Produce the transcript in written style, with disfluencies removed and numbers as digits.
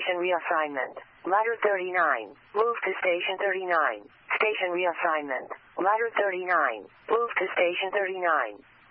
Station reassignment. Ladder 39. Move to Station 39. Station reassignment. Ladder 39. Move to Station 39.